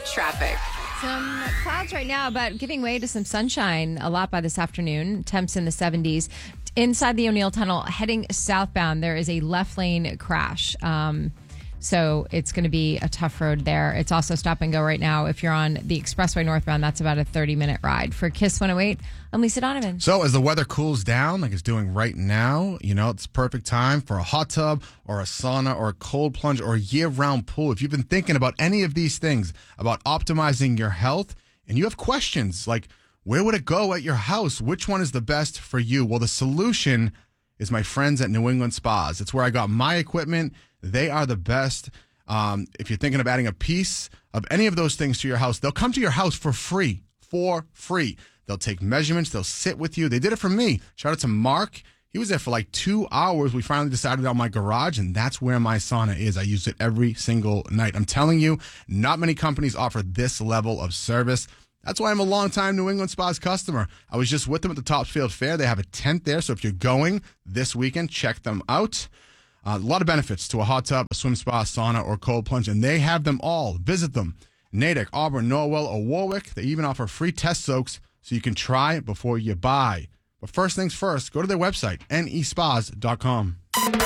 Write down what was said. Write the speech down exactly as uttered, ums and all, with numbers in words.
traffic. Some clouds right now, but giving way to some sunshine a lot by this afternoon. Temps in the seventies. Inside the O'Neill Tunnel, heading southbound, there is a left lane crash. Um, so it's going to be a tough road there. It's also stop and go right now. If you're on the expressway northbound, that's about a thirty minute ride. For Kiss one oh eight, I'm Lisa Donovan. So as the weather cools down, like it's doing right now, you know, it's perfect time for a hot tub or a sauna or a cold plunge or a year-round pool. If you've been thinking about any of these things, about optimizing your health, and you have questions like, where would it go at your house? Which one is the best for you? Well, the solution is my friends at New England Spas. It's where I got my equipment. They are the best. Um, if you're thinking of adding a piece of any of those things to your house, they'll come to your house for free, for free. They'll take measurements. They'll sit with you. They did it for me. Shout out to Mark. He was there for like two hours. We finally decided on my garage, and that's where my sauna is. I use it every single night. I'm telling you, not many companies offer this level of service. That's why I'm a longtime New England Spas customer. I was just with them at the Topsfield Fair. They have a tent there, so if you're going this weekend, check them out. Uh, a lot of benefits to a hot tub, a swim spa, sauna, or cold plunge, and they have them all. Visit them. Natick, Auburn, Norwell, or Warwick. They even offer free test soaks so you can try it before you buy. But first things first, go to their website, N E spas dot com.